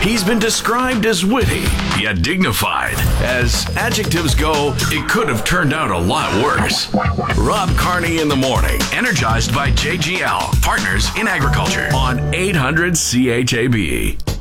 He's been described as witty, yet dignified. As adjectives go, it could have turned out a lot worse. Rob Carney in the morning, energized by JGL, Partners in Agriculture, on 800 CHAB.